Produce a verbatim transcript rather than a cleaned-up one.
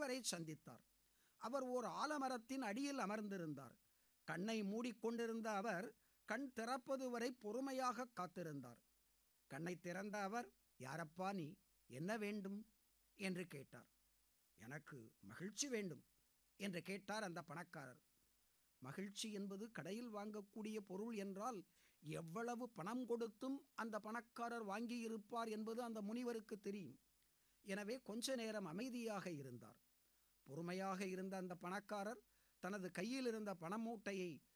முனிவரை சந்தித்தார். அவர் ஓர் ஆலமரத்தின் அடியில் அமர்ந்திருந்தார். கண்ணை மூடிக்கொண்டிருந்த அவர் கண் திறப்பது வரை பொறுமையாக காத்திருந்தார். கண்ணை திறந்த அவர், யாரப்பா நீ, என்ன வேண்டும் என்று கேட்டார். எனக்கு மகிழ்ச்சி வேண்டும் என்று கேட்டார் அந்த பணக்காரர். மகிழ்ச்சி என்பது கடையில் வாங்கக்கூடிய பொருள் என்றால் எவ்வளவு பணம் கொடுத்தும் அந்த பணக்காரர் வாங்கியிருப்பார் என்பது அந்த முனிவருக்கு தெரியும். எனவே கொஞ்ச நேரம் அமைதியாக இருந்தார். பொறுமையாக இருந்த அந்த பணக்காரர் தனது கையில் இருந்த பண மூட்டையை